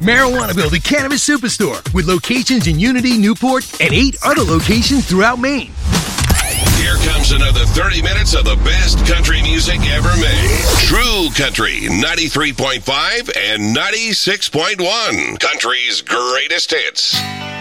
Marijuanaville, the cannabis superstore, with locations in Unity, Newport, and 8 other locations throughout Maine. Here comes another 30 minutes of the best country music ever made. True Country, 93.5 and 96.1. Country's greatest hits.